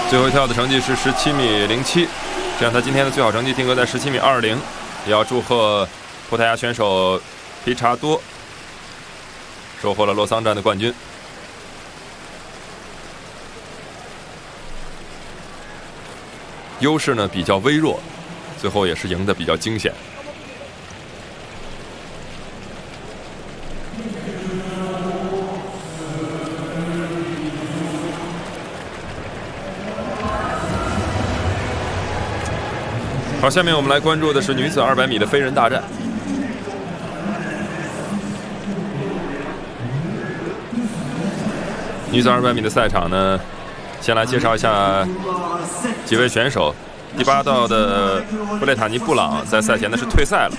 最后一跳的成绩是17米07，这样他今天的最好成绩定格在17米20。也要祝贺葡萄牙选手皮查多收获了洛桑站的冠军。优势呢比较微弱，最后也是赢得比较惊险。好，下面我们来关注的是女子200米的飞人大战。女子200米的赛场呢，先来介绍一下几位选手。第8道的布雷塔尼·布朗在赛前呢是退赛了，